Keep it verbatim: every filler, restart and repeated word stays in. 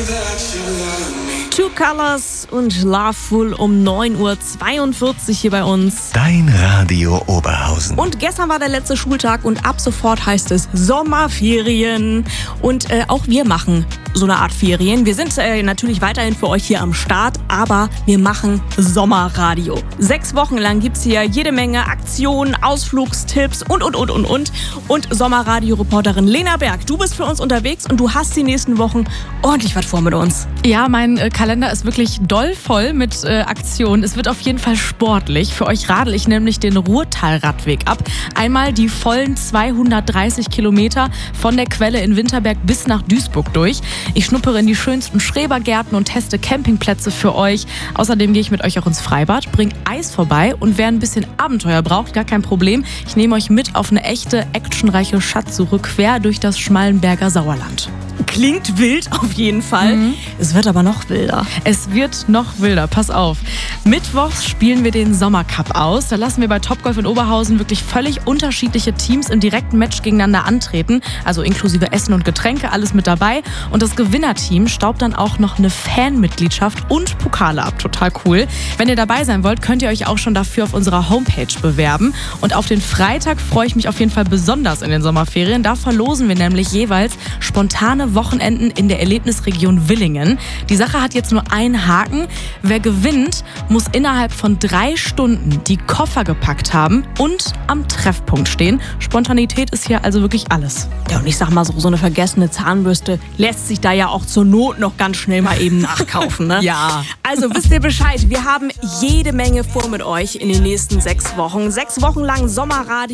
Two Colors und Loveful um neun Uhr zweiundvierzig hier bei uns. Dein Radio Oberhausen. Und gestern war der letzte Schultag und ab sofort heißt es Sommerferien. Und äh, auch wir machen so eine Art Ferien. Wir sind äh, natürlich weiterhin für euch hier am Start, aber wir machen Sommerradio. Sechs Wochen lang gibt's hier jede Menge Aktionen, Ausflugstipps und, und, und, und, und. Und Sommerradio-Reporterin Lena Berg, du bist für uns unterwegs und du hast die nächsten Wochen ordentlich was vor mit uns. Ja, mein äh, Kalender ist wirklich doll voll mit äh, Aktionen. Es wird auf jeden Fall sportlich. Für euch radel ich nämlich den Ruhrtal-Radweg ab. Einmal die vollen zweihundertdreißig Kilometer von der Quelle in Winterberg bis nach Duisburg durch. Ich schnuppere in die schönsten Schrebergärten und teste Campingplätze für euch. Außerdem gehe ich mit euch auch ins Freibad, bringe Eis vorbei und wer ein bisschen Abenteuer braucht, gar kein Problem. Ich nehme euch mit auf eine echte, actionreiche Schatzsuche quer durch das Schmallenberger Sauerland. Klingt wild auf jeden Fall. Mhm. Es wird aber noch wilder. Es wird noch wilder, pass auf. Mittwochs spielen wir den Sommercup aus. Da lassen wir bei Topgolf in Oberhausen wirklich völlig unterschiedliche Teams im direkten Match gegeneinander antreten. Also inklusive Essen und Getränke, alles mit dabei. Und das Gewinnerteam staubt dann auch noch eine Fanmitgliedschaft und Pokale ab. Total cool. Wenn ihr dabei sein wollt, könnt ihr euch auch schon dafür auf unserer Homepage bewerben. Und auf den Freitag freue ich mich auf jeden Fall besonders in den Sommerferien. Da verlosen wir nämlich jeweils spontane Wochenenden in der Erlebnisregion Willingen. Die Sache hat jetzt nur einen Haken. Wer gewinnt, muss innerhalb von drei Stunden die Koffer gepackt haben und am Treffpunkt stehen. Spontanität ist hier also wirklich alles. Ja, und ich sag mal so, so eine vergessene Zahnbürste lässt sich da ja auch zur Not noch ganz schnell mal eben nachkaufen, ne? Ja. Also wisst ihr Bescheid, wir haben jede Menge vor mit euch in den nächsten sechs Wochen. Sechs Wochen lang Sommerradio.